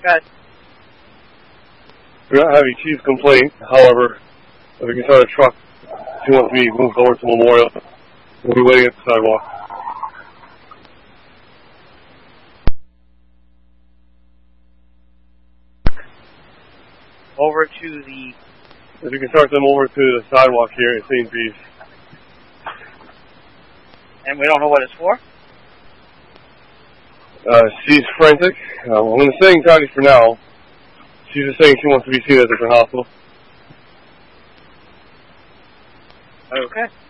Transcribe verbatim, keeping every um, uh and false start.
ahead. We're not having chief complaint. However, if we can start a truck, she wants to be moved over to Memorial. We'll be waiting at the sidewalk. Over to the... If you can start them over to the sidewalk here at Saint Bees. And we don't know what it's for? Uh, she's frantic. Uh, I'm going to stay in county for now. She's just saying she wants to be seen at a different hospital. Okay.